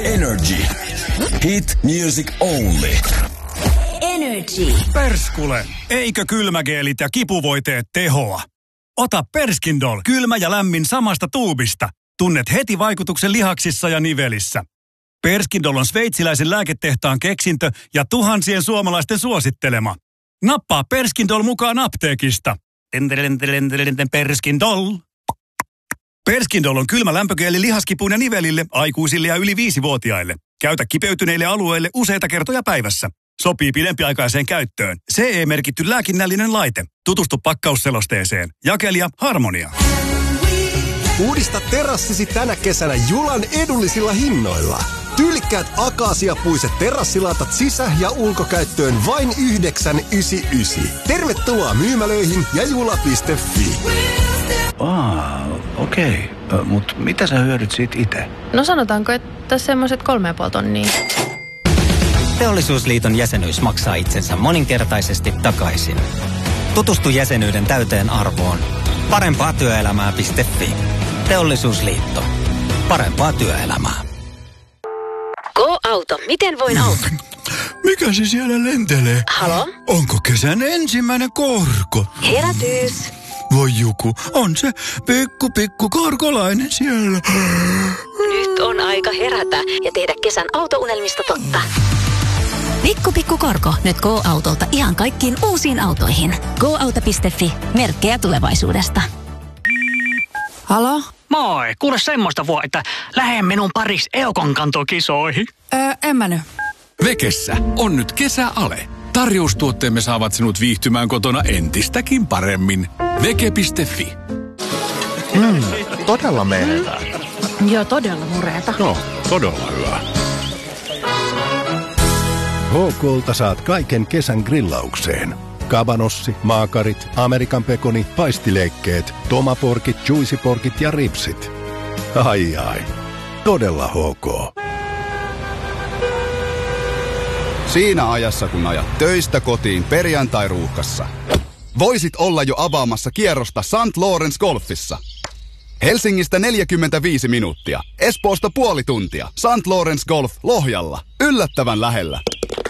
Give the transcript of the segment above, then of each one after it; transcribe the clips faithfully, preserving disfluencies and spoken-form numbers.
Energy. Hit music only. Energy. Perskule, eikö kylmägeelit ja kipuvoiteet tehoa? Ota Perskindol, kylmä ja lämmin samasta tuubista. Tunnet heti vaikutuksen lihaksissa ja nivelissä. Perskindol on sveitsiläisen lääketehtaan keksintö ja tuhansien suomalaisten suosittelema. Nappaa Perskindol mukaan apteekista. Perskindol. Perskindol on kylmä lämpögeeli lihaskipuun ja nivelille, aikuisille ja yli viisivuotiaille. Käytä kipeytyneille alueille useita kertoja päivässä. Sopii pidempiaikaiseen käyttöön. C E-merkitty lääkinnällinen laite. Tutustu pakkausselosteeseen. Jakelija Harmonia. Uudista terassisi tänä kesänä Julan edullisilla hinnoilla. Tyylikkäät akaasiapuiset terassilatat sisä- ja ulkokäyttöön vain yhdeksän yhdeksänkymmentäyhdeksän. Tervetuloa myymälöihin ja jula piste fi. Aa, okei. Okay. Mutta mitä sä hyödyt siitä itse? No sanotaanko, että semmoiset kolme ja puoli tonnia. Teollisuusliiton jäsenyys maksaa itsensä moninkertaisesti takaisin. Tutustu jäsenyyden täyteen arvoon. Parempaa työelämää piste fi. Teollisuusliitto. Parempaa työelämää. Go-auto. Miten voin auttaa? Mikä se siellä lentelee? Halo? Onko kesän ensimmäinen korko? Herätys. Voi Juku, on se pikku pikku korkolainen siellä. Nyt on aika herätä ja tehdä kesän autounelmista totta. Pikku pikku korko. Nyt Go-autolta ihan kaikkiin uusiin autoihin. go auto piste fi. Merkkejä tulevaisuudesta. Halo? Moi, kuule semmoista vuo, että lähden minun paris Eukon kantokisoihin. Öö, en mä nyt. Vekessä on nyt kesäale. Tarjoustuotteemme saavat sinut viihtymään kotona entistäkin paremmin. Veke piste fi. Mm, todella menetä. Joo, todella mureeta. No, todella hyvä. H K:lta saat kaiken kesän grillaukseen. Kabanossi, maakarit, Amerikan pekoni, paistileikkeet, tomaporkit, juicyporkit ja ripsit. Ai ai, todella H K. Siinä ajassa, kun ajat töistä kotiin perjantai-ruuhkassa. Voisit olla jo avaamassa kierrosta Sankt Lorenz Golfissa. Helsingistä neljäkymmentäviisi minuuttia, Espoosta puoli tuntia. Sankt Lorenz Golf Lohjalla. Yllättävän lähellä.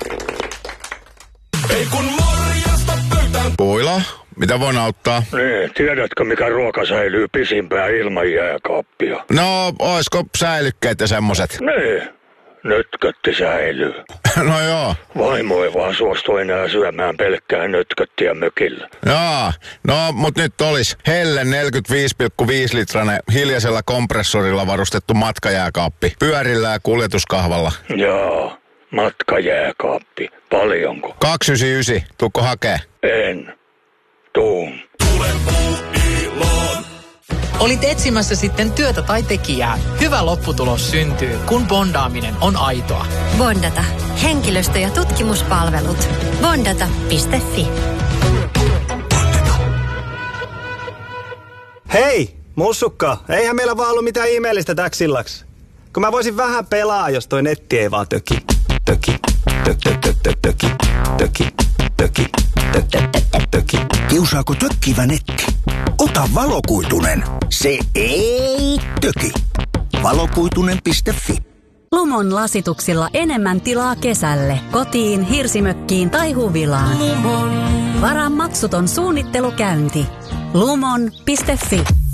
Ei kun morjesta pöytään. Puila, mitä voin auttaa? Niin, tiedätkö mikä ruoka säilyy pisimpään ilman jääkaappia? No, oisko säilykkeet ja semmoset? Niin, nötkötti säilyy. No joo. Vaimo ei vaan suostu enää syömään pelkkää nötköttiä mökillä. Joo, no mut nyt olis Helle neljäkymmentäviisi pilkku viisi litrainen hiljaisella kompressorilla varustettu matkajääkaappi. Pyörillä ja kuljetuskahvalla. Joo, matkajääkaappi. Paljonko? kaksisataayhdeksänkymmentäyhdeksän. Tuukko hakee? En. Tuun. Olit etsimässä sitten työtä tai tekijää. Hyvä lopputulos syntyy, kun bondaaminen on aitoa. Bondata. Henkilöstö- ja tutkimuspalvelut. bondata piste fi. Hei, mussukka. Eihän meillä vaan ollut mitään ihmeellistä täks illaksi. Kun mä voisin vähän pelaa, jos toi netti ei vaan töki. Töki. Tök, tök, tök, tök, töki. Töki. Töki. Tök, tök, tök, tök, töki. Kiusaako tökkivä netti? Ota valokuitunen. Se ei töki. valokuitunen piste fi. Lumon lasituksilla enemmän tilaa kesälle. Kotiin, hirsimökkiin tai huvilaan. Lumon. Varaa maksuton suunnittelukäynti. lumon piste fi.